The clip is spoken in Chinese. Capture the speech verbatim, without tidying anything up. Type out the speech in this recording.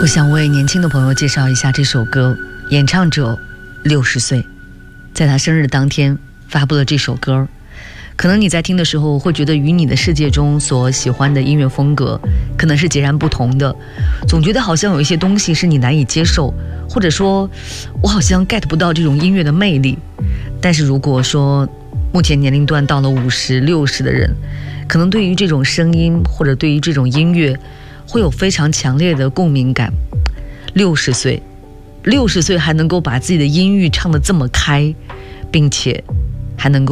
我想为年轻的朋友介绍一下这首歌，演唱者六十岁，在他生日当天发布了这首歌。可能你在听的时候会觉得与你的世界中所喜欢的音乐风格可能是截然不同的，总觉得好像有一些东西是你难以接受，或者说我好像 get 不到这种音乐的魅力。但是如果说目前年龄段到了五十六十的人，可能对于这种声音或者对于这种音乐会有非常强烈的共鸣感。六十岁六十岁还能够把自己的音域唱得这么开，并且还能够